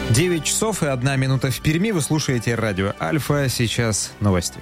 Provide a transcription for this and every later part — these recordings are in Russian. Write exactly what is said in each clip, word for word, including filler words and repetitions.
девять часов и одна минута в Перми. Вы слушаете радио Альфа. Сейчас новости.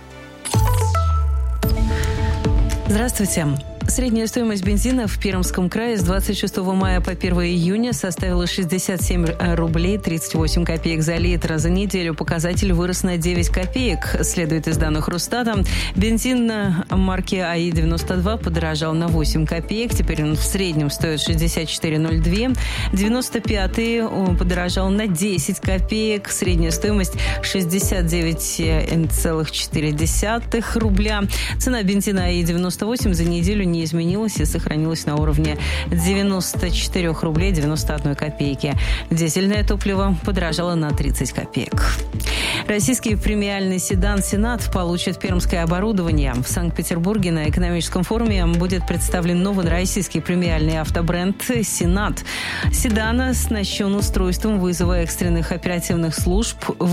Здравствуйте. Средняя стоимость бензина в Пермском крае с двадцать шестого мая по первого июня составила шестьдесят семь рублей тридцать восемь копеек за литр. За неделю показатель вырос на девять копеек, следует из данных Росстата. Бензин марки АИ девяносто два подорожал на восемь копеек. Теперь он в среднем стоит шестьдесят четыре ноль два. девяносто пятый подорожал на десять копеек. Средняя стоимость шестьдесят девять целых четыре десятых рубля. Цена бензина АИ девяносто восемь за неделю не изменилась и сохранилась на уровне девяносто четыре рублей девяносто одной копейки. Дизельное топливо подорожало на тридцать копеек. Российский премиальный седан «Сенат» получит пермское оборудование. В Санкт-Петербурге на экономическом форуме будет представлен новый российский премиальный автобренд «Сенат». Седан оснащен устройством вызова экстренных оперативных служб,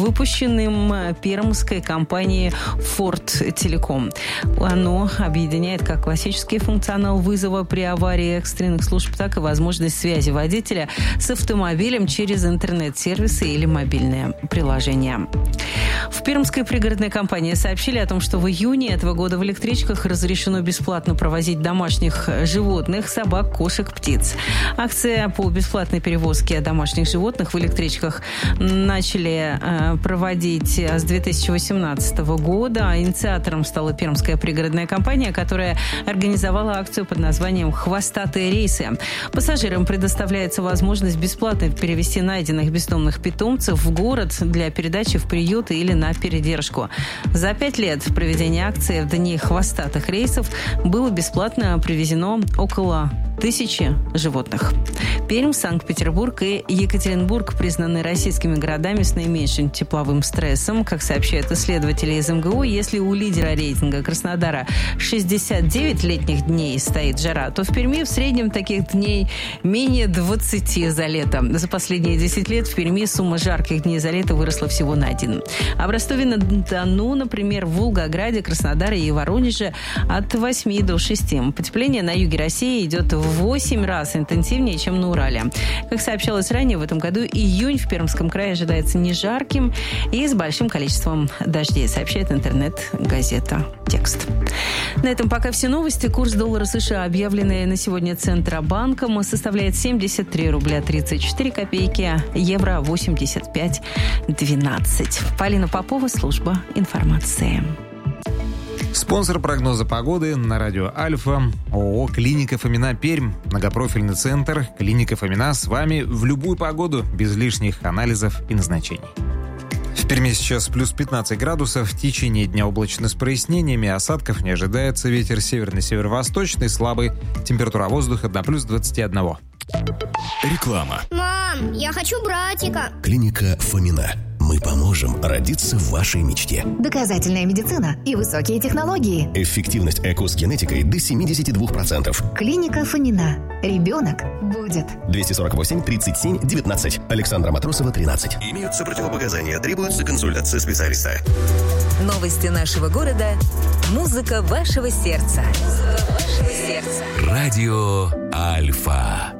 выпущенным пермской компанией «Форд Телеком». Оно объединяет как классический функционал вызова при аварии экстренных служб, так и возможность связи водителя с автомобилем через интернет-сервисы или мобильное приложение. В Пермской пригородной компании сообщили о том, что в июне этого года в электричках разрешено бесплатно провозить домашних животных, собак, кошек, птиц. Акция по бесплатной перевозке домашних животных в электричках начали э, проводить с две тысячи восемнадцатого года. Инициатором стала Пермская пригородная компания, которая организовала акцию под названием «Хвостатые рейсы». Пассажирам предоставляется возможность бесплатно перевести найденных бездомных питомцев в город для передачи в приют или на передержку. За пять лет проведения акции в дни хвостатых рейсов было бесплатно привезено около тысячи животных. Пермь, Санкт-Петербург и Екатеринбург признаны российскими городами с наименьшим тепловым стрессом. Как сообщают исследователи из эм гэ у, если у лидера рейтинга Краснодара шестьдесят девять летних дней стоит жара, то в Перми в среднем таких дней менее двадцати за лето. За последние десять лет в Перми сумма жарких дней за лето выросла всего на один. А в Ростове-на-Дону, например, в Волгограде, Краснодаре и Воронеже от восьми до шести. Потепление на юге России идет в восемь раз интенсивнее, чем на Урале. Как сообщалось ранее, в этом году июнь в Пермском крае ожидается не жарким и с большим количеством дождей, сообщает интернет-газета «Текст». На этом пока все новости. Курс доллара США, объявленный на сегодня Центробанком, составляет семьдесят три рубля тридцать четыре копейки, евро восемьдесят пять двенадцать. Полина Попова, служба информации. Спонсор прогноза погоды на радио Альфа – ООО «Клиника Фомина Пермь». Многопрофильный центр «Клиника Фомина» с вами в любую погоду, без лишних анализов и назначений. В Перми сейчас плюс пятнадцать градусов. В течение дня облачно с прояснениями. Осадков не ожидается. Ветер северный, северо-восточный, слабый. Температура воздуха до плюс двадцать один. Реклама. Мам, я хочу братика. Клиника Фомина. Мы поможем родиться в вашей мечте. Доказательная медицина и высокие технологии. Эффективность ЭКО с генетикой до семьдесят два процента. Клиника Фомина. Ребенок будет. двести сорок восемь тридцать семь девятнадцать. Александра Матросова, тринадцать. Имеются противопоказания. Требуется консультация специалиста. Новости нашего города. Музыка вашего сердца. Музыка вашего сердца. Радио Альфа.